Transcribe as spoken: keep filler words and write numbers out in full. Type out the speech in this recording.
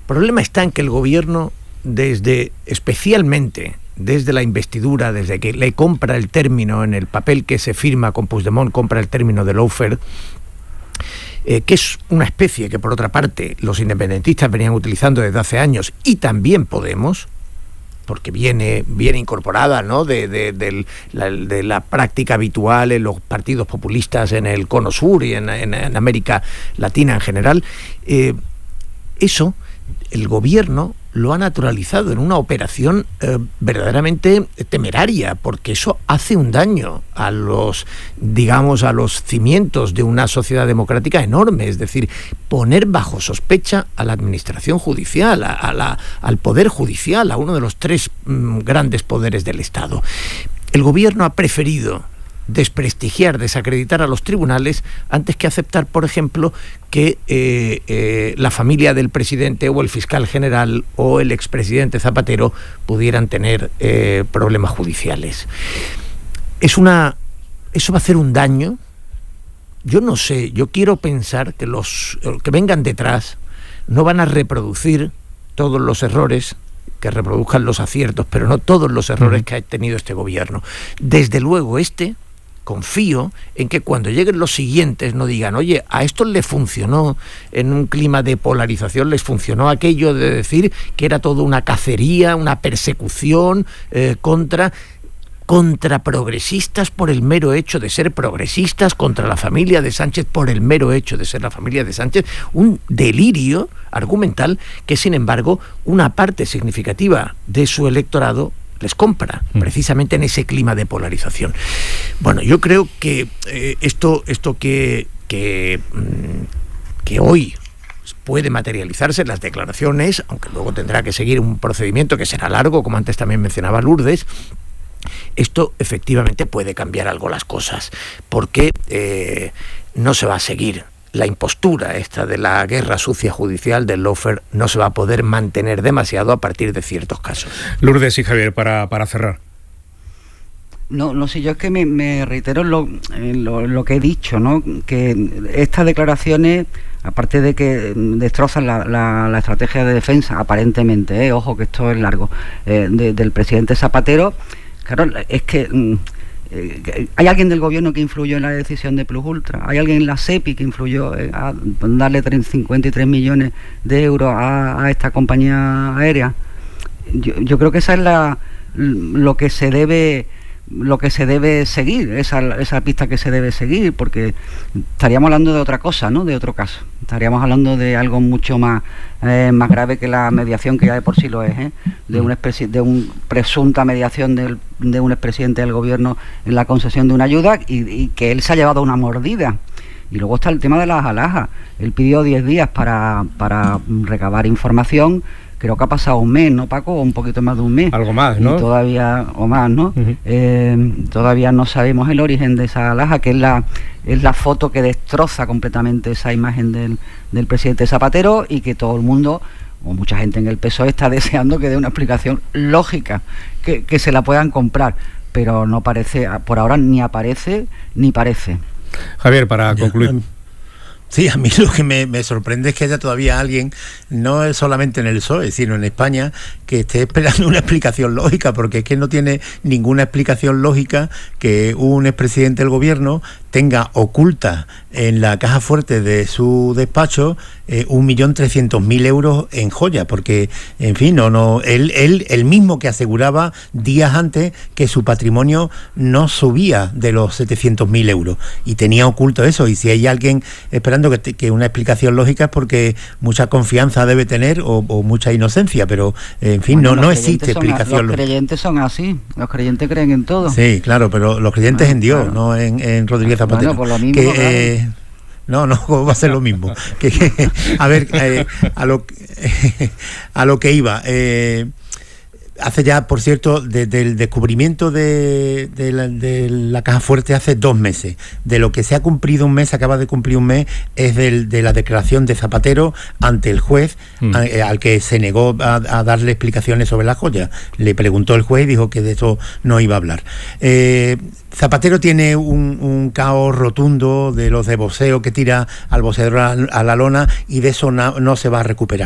problema está en que el gobierno, desde especialmente desde la investidura, desde que le compra el término en el papel que se firma con Puigdemont, compra el término de lawfare, eh, que es una especie que por otra parte los independentistas venían utilizando desde hace años, y también Podemos, porque viene, viene incorporada, ¿no?, de, de, de, la, de la práctica habitual en los partidos populistas en el Cono Sur y en, en, en América Latina en general. Eh, eso, el gobierno lo ha naturalizado en una operación eh, verdaderamente temeraria, porque eso hace un daño a los, digamos, a los cimientos de una sociedad democrática enorme. Es decir, poner bajo sospecha a la administración judicial, a, a la, al poder judicial, a uno de los tres mm, grandes poderes del Estado. El gobierno ha preferido desprestigiar, desacreditar a los tribunales antes que aceptar, por ejemplo, que eh, eh, la familia del presidente o el fiscal general o el expresidente Zapatero pudieran tener eh, problemas judiciales. Es una, eso va a hacer un daño. Yo no sé, yo quiero pensar que los que vengan detrás no van a reproducir todos los errores, que reproduzcan los aciertos, pero no todos los errores que ha tenido este gobierno. Desde luego este, confío en que cuando lleguen los siguientes no digan, oye, a estos les funcionó en un clima de polarización, les funcionó aquello de decir que era todo una cacería, una persecución eh, contra... contra progresistas por el mero hecho de ser progresistas, contra la familia de Sánchez por el mero hecho de ser la familia de Sánchez, un delirio argumental que, sin embargo, una parte significativa de su electorado les compra, precisamente en ese clima de polarización. Bueno, yo creo que eh, esto, esto que, que, que hoy puede materializarse en las declaraciones, aunque luego tendrá que seguir un procedimiento que será largo, como antes también mencionaba Lourdes. Esto efectivamente puede cambiar algo las cosas, porque eh, no se va a seguir la impostura esta de la guerra sucia judicial del lawfare, no se va a poder mantener demasiado a partir de ciertos casos. Lourdes y Javier, para, para cerrar. No, no sé, yo es que me, me reitero en lo, en lo, lo que he dicho, ¿no? Que estas declaraciones, aparte de que destrozan la, la, la estrategia de defensa, aparentemente, ¿eh? Ojo que esto es largo, eh, de, del presidente Zapatero. Claro, es que eh, hay alguien del gobierno que influyó en la decisión de Plus Ultra, hay alguien en la SEPI que influyó en a darle cincuenta y tres millones de euros a, a esta compañía aérea. Yo, yo creo que esa es la lo que se debe lo que se debe seguir, esa, esa pista que se debe seguir, porque estaríamos hablando de otra cosa, ¿no? De otro caso. Estaríamos hablando de algo mucho más eh, más grave que la mediación, que ya de por sí lo es, ¿eh? De una especie, de un presunta mediación del, de un expresidente del gobierno en la concesión de una ayuda y, y que él se ha llevado una mordida. Y luego está el tema de las alhajas. Él pidió diez días para, para recabar información. Creo que ha pasado un mes, ¿no, Paco? O un poquito más de un mes. Algo más, ¿no? Y todavía, o más, ¿no? Uh-huh. eh, todavía no sabemos el origen de esa alhaja, que es la es la foto que destroza completamente esa imagen del, del presidente Zapatero, y que todo el mundo, o mucha gente en el P S O E, está deseando que dé una explicación lógica, que, que se la puedan comprar. Pero no parece, por ahora ni aparece ni parece. Javier, para concluir. Sí, a mí lo que me, me sorprende es que haya todavía alguien, no es solamente en el P S O E, sino en España, que esté esperando una explicación lógica, porque es que no tiene ninguna explicación lógica que un expresidente del gobierno tenga oculta en la caja fuerte de su despacho eh, un millón trescientos mil euros en joya, porque, en fin, no, no, él, él, él mismo que aseguraba días antes que su patrimonio no subía de los setecientos mil euros, y tenía oculto eso. Y si hay alguien esperando que, que una explicación lógica, es porque mucha confianza debe tener, o, o mucha inocencia, pero en fin, bueno, no, no existe explicación lógica. Los creyentes son así, los creyentes creen en todo. Sí, claro, pero los creyentes bueno, en Dios, claro. No en, en Rodríguez Zapatero. Bueno, por lo mismo, que, claro. eh, no, no, va a ser lo mismo. que, que, a ver, eh, a, lo, eh, a lo que iba. Eh, hace ya, por cierto, desde el descubrimiento de, de, la, de la caja fuerte hace dos meses. De lo que se ha cumplido un mes, acaba de cumplir un mes, es del, de la declaración de Zapatero ante el juez, mm. a, al que se negó a, a darle explicaciones sobre la joya. Le preguntó el juez y dijo que de eso no iba a hablar. Eh, Zapatero tiene un, un caos rotundo de los de boxeo, que tira al boxeador a, a la lona, y de eso no, no se va a recuperar.